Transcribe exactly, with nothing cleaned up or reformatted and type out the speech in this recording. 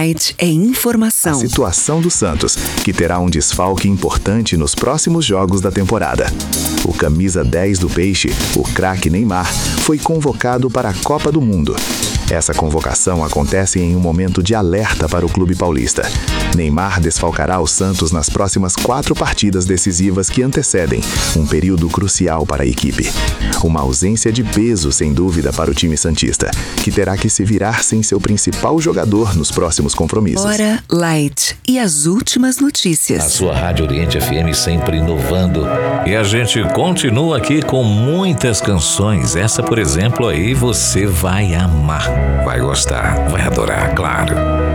Light é informação. A situação do Santos, que terá um desfalque importante nos próximos jogos da temporada. O camisa dez do Peixe, o craque Neymar, foi convocado para a Copa do Mundo. Essa convocação acontece em um momento de alerta para o clube paulista. Neymar desfalcará o Santos nas próximas quatro partidas decisivas que antecedem um período crucial para a equipe. Uma ausência de peso, sem dúvida, para o time santista, que terá que se virar sem seu principal jogador nos próximos compromissos. Hora Light e as últimas notícias. A sua Rádio Oriente F M sempre inovando. E a gente continua aqui com muitas canções. Essa, por exemplo, aí você vai amar. Vai gostar, vai adorar, claro.